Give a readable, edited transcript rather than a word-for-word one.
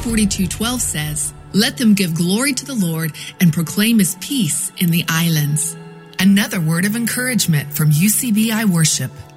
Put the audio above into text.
42:12 says, "Let them give glory to the Lord and proclaim his peace in the islands." Another word of encouragement from UCBI Worship.